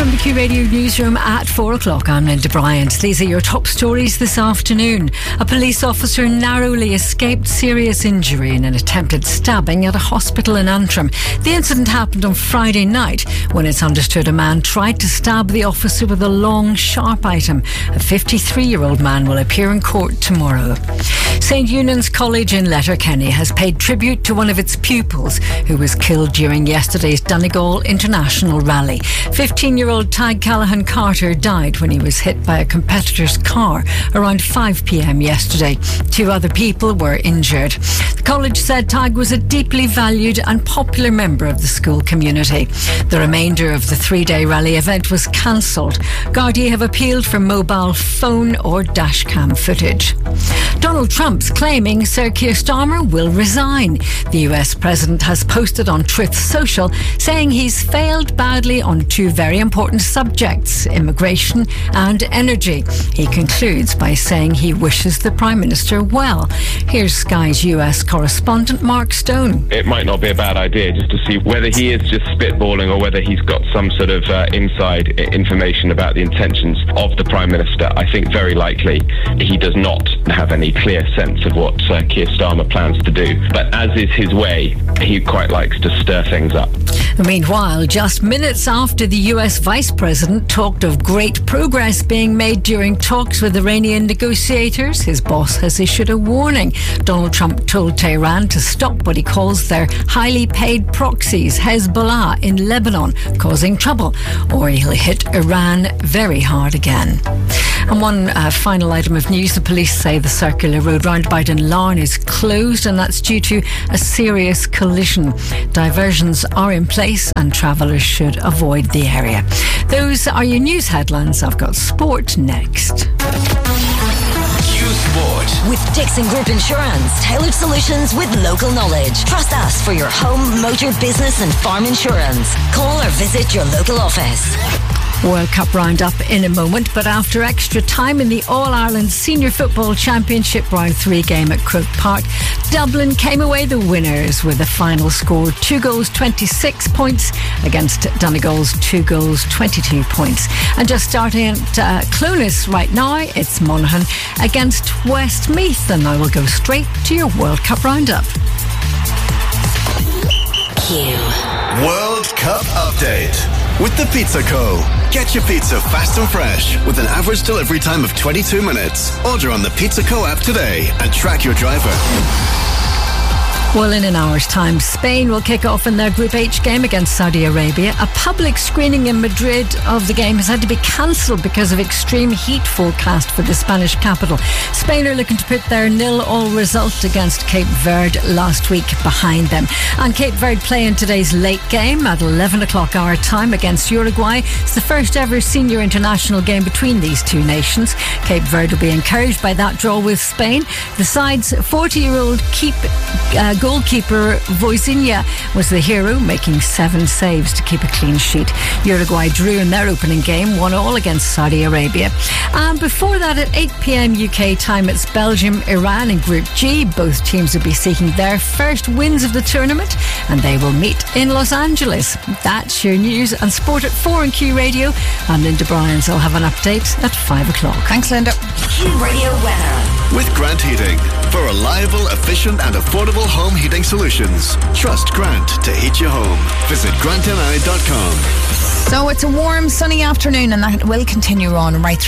from the Q Radio newsroom at 4 o'clock. I'm Linda Bryant. These are your top stories this afternoon. A police officer narrowly escaped serious injury in an attempted stabbing at a hospital in Antrim. The incident happened on Friday night when it's understood a man tried to stab the officer with a long, sharp item. A 53-year-old man will appear in court tomorrow. St Eunan's College in Letterkenny has paid tribute to one of its pupils who was killed during yesterday's Donegal International Rally. 15-year-old Tadhg Callahan Carter died when he was hit by a competitor's car around 5 p.m. yesterday. 2 other people were injured. The college said Tadhg was a deeply valued and popular member of the school community. The remainder of the 3-day rally event was cancelled. Gardaí have appealed for mobile phone or dashcam footage. Donald Trump's claiming Sir Keir Starmer will resign. The US president has posted on Truth Social saying he's failed badly on 2 very important subjects, immigration and energy. He concludes by saying he wishes the Prime Minister well. Here's Sky's US correspondent Mark Stone. It might not be a bad idea just to see whether he is just spitballing or whether he's got some sort of inside information about the intentions of the Prime Minister. I think very likely he does not have any clear sense of what Keir Starmer plans to do. But as is his way, he quite likes to stir things up. Meanwhile, just minutes after the US Vice President talked of great progress being made during talks with Iranian negotiators, his boss has issued a warning. Donald Trump told Tehran to stop what he calls their highly paid proxies, Hezbollah in Lebanon, causing trouble, or he'll hit Iran very hard again. And one final item of news, the police say the circular road roundabout in Larne is closed, and that's due to a serious collision. Diversions are in place and travellers should avoid the area. Those are your news headlines. I've got sport next. Q Sport. With Dixon Group Insurance, tailored solutions with local knowledge. Trust us for your home, motor, business and farm insurance. Call or visit your local office. World Cup roundup in a moment, but after extra time in the All-Ireland Senior Football Championship Round 3 game at Croke Park, Dublin came away the winners with a final score 2 goals 26 points against Donegal's 2 goals 22 points. And just starting at Clones right now, it's Monaghan against Westmeath, and I will go straight to your World Cup roundup. Q World Cup update with the Pizza Co. Get your pizza fast and fresh with an average delivery time of 22 minutes. Order on the Pizza Co app today and track your driver. Well, in an hour's time, Spain will kick off in their Group H game against Saudi Arabia. A public screening in Madrid of the game has had to be cancelled because of extreme heat forecast for the Spanish capital. Spain are looking to put their 0-0 result against Cape Verde last week behind them. And Cape Verde play in today's late game at 11 o'clock our time against Uruguay. It's the first ever senior international game between these two nations. Cape Verde will be encouraged by that draw with Spain. The side's 40-year-old goalkeeper Voisinha was the hero, making 7 saves to keep a clean sheet. Uruguay drew in their opening game 1-1 against Saudi Arabia. And before that, at 8 p.m. UK time, it's Belgium-Iran in Group G. Both teams will be seeking their first wins of the tournament, and they will meet in Los Angeles. That's your news and sport at 4 on Q Radio. I'm Linda Bryant. I'll have an update at 5 o'clock. Thanks, Linda. Q Radio weather. With Grant Heating. For reliable, efficient and affordable home heating solutions. Trust Grant to heat your home. Visit grantni.com. So it's a warm, sunny afternoon, and that will continue on right through